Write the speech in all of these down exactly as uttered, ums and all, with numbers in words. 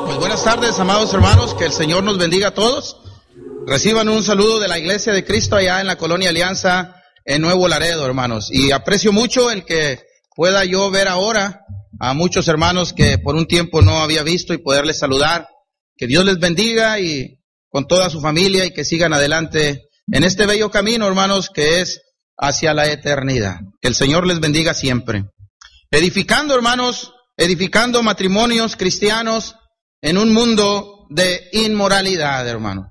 Pues buenas tardes, amados hermanos, que el Señor nos bendiga a todos. Reciban un saludo de la Iglesia de Cristo allá en la Colonia Alianza, en Nuevo Laredo, hermanos. Y aprecio mucho el que pueda yo ver ahora a muchos hermanos que por un tiempo no había visto y poderles saludar. Que Dios les bendiga y con toda su familia y que sigan adelante en este bello camino, hermanos, que es hacia la eternidad. Que el Señor les bendiga siempre. Edificando, hermanos, edificando matrimonios cristianos en un mundo de inmoralidad, hermano.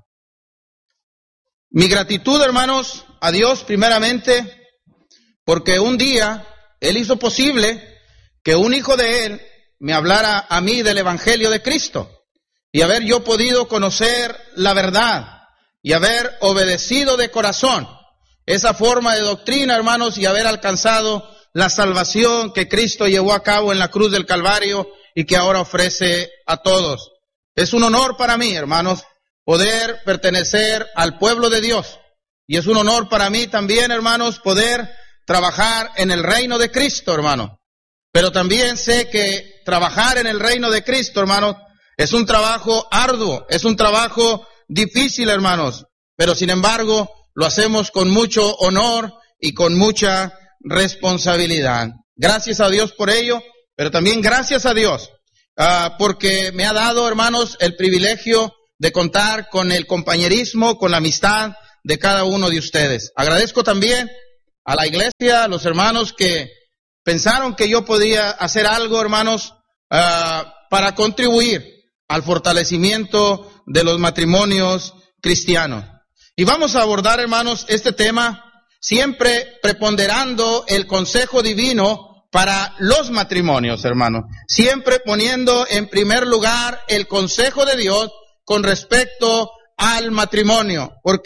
Mi gratitud, hermanos, a Dios primeramente, porque un día Él hizo posible que un hijo de Él me hablara a mí del Evangelio de Cristo y haber yo podido conocer la verdad y haber obedecido de corazón esa forma de doctrina, hermanos, y haber alcanzado la salvación que Cristo llevó a cabo en la cruz del Calvario y que ahora ofrece a todos. Es un honor para mí, hermanos, poder pertenecer al pueblo de Dios. Y es un honor para mí también, hermanos, poder trabajar en el reino de Cristo, hermano. Pero también sé que trabajar en el reino de Cristo, hermanos, es un trabajo arduo, es un trabajo difícil, hermanos. Pero sin embargo, lo hacemos con mucho honor y con mucha responsabilidad. Gracias a Dios por ello, pero también gracias a Dios uh, porque me ha dado, hermanos, el privilegio de contar con el compañerismo, con la amistad de cada uno de ustedes. Agradezco también a la iglesia, a los hermanos que pensaron que yo podía hacer algo, hermanos, uh, para contribuir al fortalecimiento de los matrimonios cristianos. Y vamos a abordar, hermanos, este tema siempre preponderando el consejo divino para los matrimonios, hermanos. Siempre poniendo en primer lugar el consejo de Dios con respecto al matrimonio. Porque